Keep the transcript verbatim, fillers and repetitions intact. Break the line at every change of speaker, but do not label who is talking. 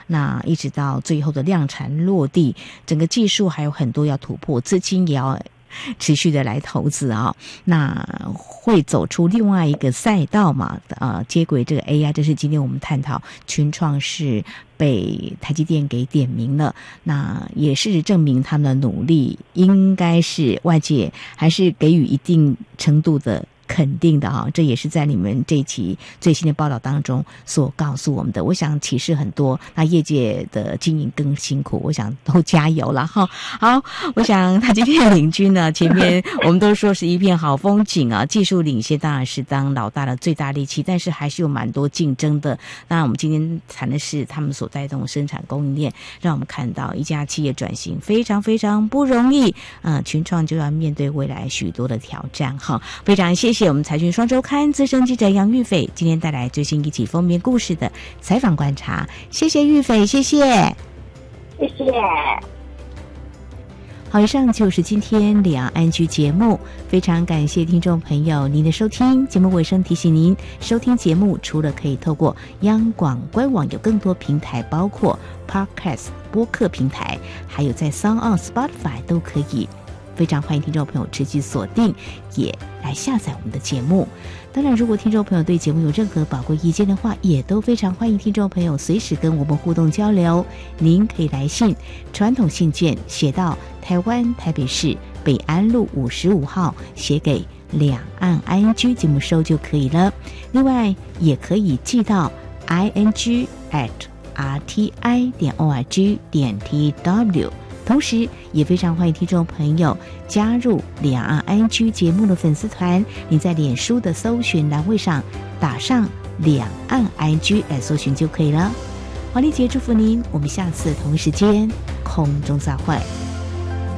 那一直到最后的量产落地，整个技术还有很多要突破，资金也要持续的来投资啊、哦，那会走出另外一个赛道嘛？呃，接轨这个 A I， 这是今天我们探讨群创是被台积电给点名了，那也是证明他们的努力应该是外界还是给予一定程度的肯定的哈，这也是在你们这一期最新的报道当中所告诉我们的。我想启示很多，那业界的经营更辛苦，我想都加油了哈。好，我想台积电领军呢，前面我们都说是一片好风景啊，技术领先当然是当老大的最大利器，但是还是有蛮多竞争的。那我们今天谈的是他们所带动的生产供应链，让我们看到一家企业转型非常非常不容易，呃，群创就要面对未来许多的挑战哈。非常谢谢。谢谢我们财讯双周刊资深记者杨玉斐今天带来最新一起封面故事的采访观察，谢谢玉斐，谢谢，
谢谢。
好，以上就是今天两岸安居节目，非常感谢听众朋友您的收听。节目尾声提醒您，收听节目除了可以透过央广官网，有更多平台，包括 Podcast 播客平台，还有在 SoundOn、Spotify 都可以。非常欢迎听众朋友持续锁定，也来下载我们的节目。当然，如果听众朋友对节目有任何宝贵意见的话，也都非常欢迎听众朋友随时跟我们互动交流。您可以来信，传统信件写到台湾台北市北安路五十五号，写给两岸 I N G 节目收就可以了。另外，也可以寄到 I N G at R T I 点 O R G 点 T W。同时也非常欢迎听众朋友加入两岸 I N G 节目的粉丝团，你在脸书的搜寻栏位上打上两岸 I N G 来搜寻就可以了。黄丽杰祝福您，我们下次同一时间空中再会。